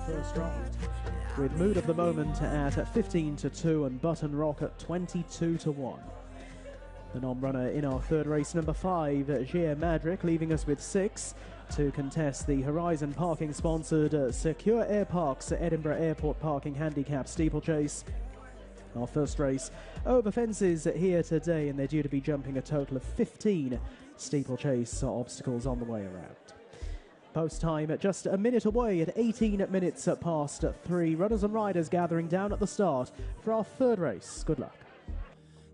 first round, with Mood of the Moment at 15-2 and Button Rock at 22-1. The non-runner in our third race, number 5, Gia Madrick, leaving us with 6 to contest the Horizon Parking sponsored Secure Air Parks Edinburgh Airport Parking Handicap Steeplechase. Our first race over fences here today, and they're due to be jumping a total of 15 steeplechase obstacles on the way around. Post time just a minute away at 18 minutes past 3. Runners and riders gathering down at the start for our third race. Good luck.